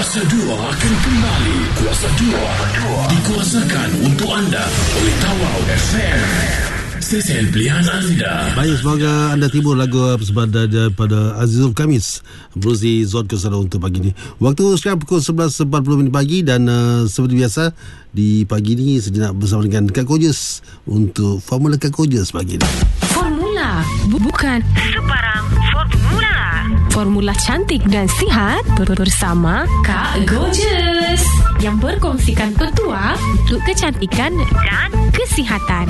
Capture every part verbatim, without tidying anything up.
Kuasa dua akan kembali. Kuasa dua dikuasakan untuk anda oleh Tawau F M, stesen pilihan anda. Baik, semoga anda timbul lagu bersama daripada Azizul Kamis Bruzi Zon Kesana untuk pagi ni. Waktu sekarang pukul sebelas empat puluh minit pagi. Dan uh, seperti biasa di pagi ni sejenak bersama dengan Kak Gorgeous untuk Formula Kak Gorgeous pagi ni. Formula bukan sebarang formula. Formula cantik dan sihat bersama Kak Gorgeous yang berkongsikan petua untuk kecantikan dan kesihatan.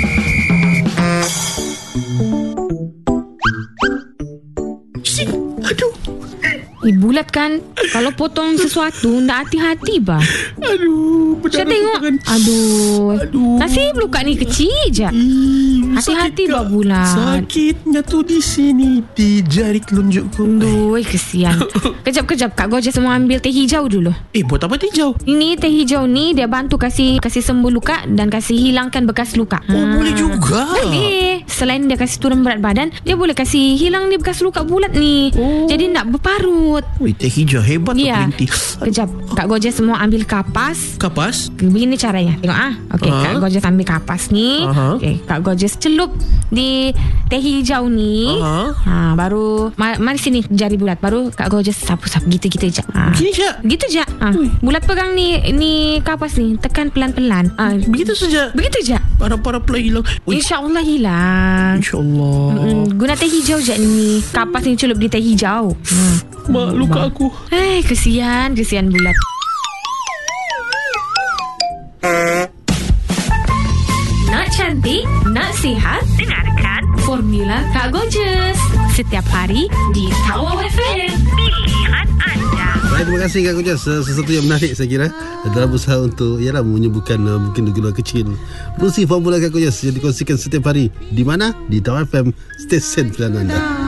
Aduh. Eh, bulat kan? Kalau potong sesuatu nak hati-hati bah. Aduh, Saya tengok. Aduh. Aduh. Nasib luka ni kecil je. Ih, Hati-hati sakit, bah Kak. bulat. Sakitnya tu di sini, di jari telunjukku. Aduh, kesian. Kejap-kejap Kak Gorgeous semua ambil teh hijau dulu. Eh, buat apa hijau? Ini teh hijau ni dia bantu kasih kasih sembuh luka dan kasih hilangkan bekas luka. Oh, boleh juga. Boleh. Selain dia kasih turun berat badan, dia boleh kasih hilang ni bekas luka bulat ni. Oh. Jadi nak berparut. Wih, teh hijau hebat tu Ya. pelinti. Kejap, Kak Gorgeous semua ambil kapas. Kapas? Begini caranya. Tengok ah. Okey, Aha. Kak Gorgeous ambil kapas ni. Aha. Okey, Kak Gorgeous celup di teh hijau ni. Aha. Ha, baru ma- mari sini jari bulat. Baru Kak Gorgeous sapu-sapu gitu-gitu je. Ha. Gini je. Gitu je. Ha. Bulat pegang ni ni kapas ni, tekan pelan-pelan. Ha. Begitu saja. Begitu je. Para-para pula hilang. Wih, InsyaAllah hilang. InsyaAllah. Mm, guna teh hijau je ni. Kapas ni celup di teh hijau. Hmm. Mak, luka aku. Eh, kesian, kesian bulat. Nak cantik, nak sihat, dengarkan Formula Kak Gorgeous setiap hari di Tawau F M, pilihan anda. Baik, terima kasih Kak Gorgeous. Sesuatu yang menarik saya kira dalam usaha untuk ialah menyembuhkan uh, mungkin gula kecil. Berusi Formula Kak Gorgeous yang dikongsikan setiap hari. Di mana? Di Tawau F M, stesen pilihan anda.